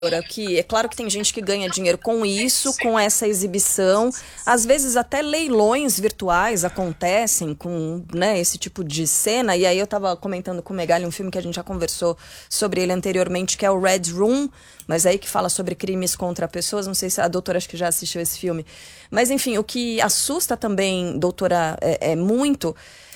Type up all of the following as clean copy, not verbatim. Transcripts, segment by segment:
Que é claro que tem gente que ganha dinheiro com isso, com essa exibição. Às vezes até leilões virtuais acontecem com, né, esse tipo de cena. E aí eu estava comentando com o Megali um filme que a gente já conversou sobre ele anteriormente, que é o Red Room, mas aí que fala sobre crimes contra pessoas. Não sei se a doutora acho que já assistiu esse filme. Mas enfim, o que assusta também, doutora, muito...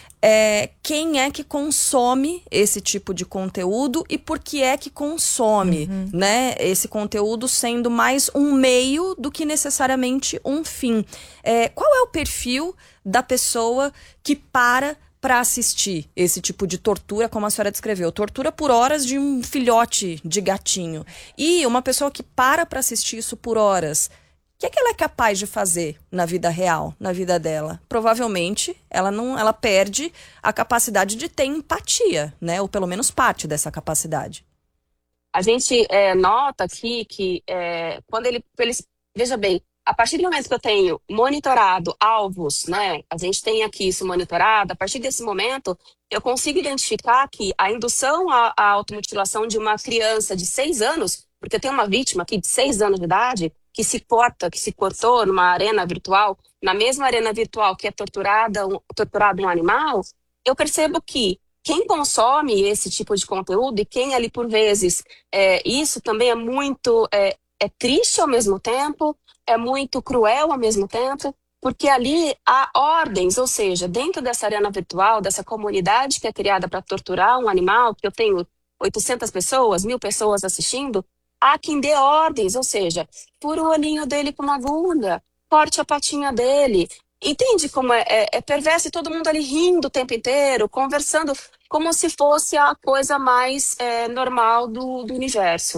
quem é que consome esse tipo de conteúdo e por que é que consome, né, esse conteúdo sendo mais um meio do que necessariamente um fim. Qual é o perfil da pessoa que para assistir esse tipo de tortura, como a senhora descreveu? Tortura por horas de um filhote de gatinho. E uma pessoa que para assistir isso por horas... O que é que ela é capaz de fazer na vida real, na vida dela? Provavelmente ela perde a capacidade de ter empatia, né? Ou pelo menos parte dessa capacidade. A gente nota aqui que quando eles... Veja bem, a partir do momento que eu tenho monitorado alvos, né? A gente tem aqui isso monitorado, a partir desse momento eu consigo identificar que a indução à automutilação de uma criança de 6 anos, porque eu tenho uma vítima aqui de 6 anos de idade, que se cortou numa arena virtual, na mesma arena virtual que é torturado um animal, eu percebo que quem consome esse tipo de conteúdo e quem ali por vezes, isso também é muito triste ao mesmo tempo, é muito cruel ao mesmo tempo, porque ali há ordens, ou seja, dentro dessa arena virtual, dessa comunidade que é criada para torturar um animal, que eu tenho 800 pessoas, 1.000 pessoas assistindo, há quem dê ordens, ou seja, fura o olhinho dele com uma agulha, corte a patinha dele. Entende como é perverso e todo mundo ali rindo o tempo inteiro, conversando como se fosse a coisa mais normal do universo.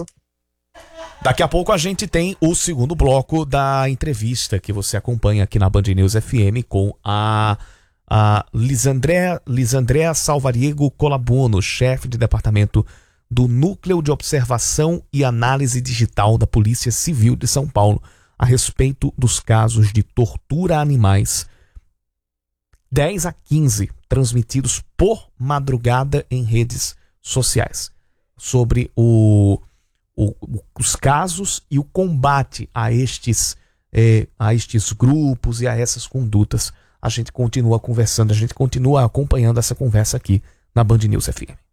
Daqui a pouco a gente tem o segundo bloco da entrevista que você acompanha aqui na Band News FM com a Lisandrea Salvariego Colabuno, chefe de departamento do Núcleo de Observação e Análise Digital da Polícia Civil de São Paulo, a respeito dos casos de tortura a animais 10 a 15 transmitidos por madrugada em redes sociais, sobre os casos e o combate a estes grupos e a essas condutas. A gente continua conversando, a gente continua acompanhando essa conversa aqui na Band News FM.